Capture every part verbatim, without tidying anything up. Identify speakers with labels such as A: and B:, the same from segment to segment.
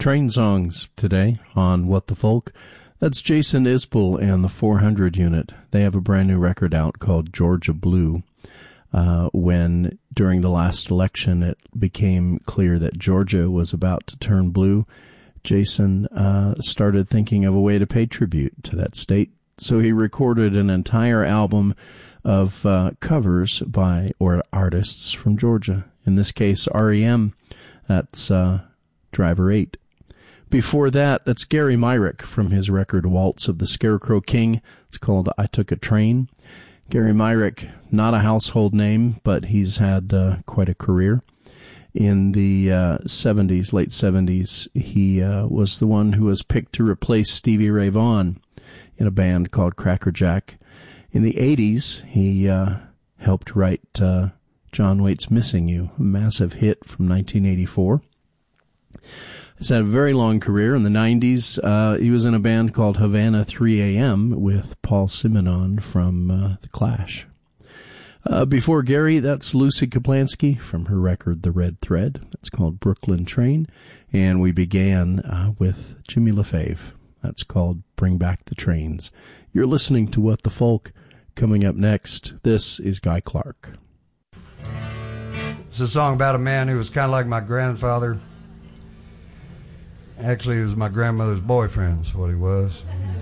A: train songs today on What the Folk. That's Jason Isbell and the four hundred unit. They have a brand new record out called Georgia Blue. Uh, when, during the last election, it became clear that Georgia was about to turn blue, Jason uh, started thinking of a way to pay tribute to that state. So he recorded an entire album of uh, covers by or artists from Georgia. In this case, R E M. That's uh, Driver eight. Before that, that's Gary Myrick from his record Waltz of the Scarecrow King. It's called I Took a Train. Gary Myrick, not a household name, but he's had uh, quite a career. In the uh, seventies, late seventies, he uh, was the one who was picked to replace Stevie Ray Vaughan in a band called Cracker Jack. In the eighties, he uh, helped write uh, John Waite's Missing You, a massive hit from nineteen eighty-four. He's had a very long career. In the nineties, uh, he was in a band called Havana three A M with Paul Simonon from uh, The Clash. Uh, before Gary, that's Lucy Kaplansky from her record The Red Thread. That's called Brooklyn Train. And we began uh, with Jimmy LaFave. That's called Bring Back the Trains. You're listening to What the Folk. Coming up next, this is Guy Clark.
B: It's a song about a man who was kind of like my grandfather. Actually, he was my grandmother's boyfriend, is what he was.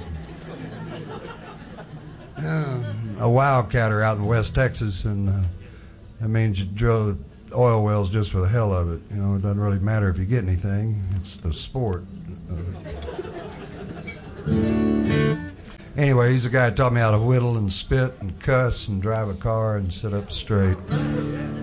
B: uh, a wildcatter out in West Texas, and uh, that means you drill oil wells just for the hell of it. You know, it doesn't really matter if you get anything. It's the sport of it. Anyway, he's the guy who taught me how to whittle and spit and cuss and drive a car and sit up straight.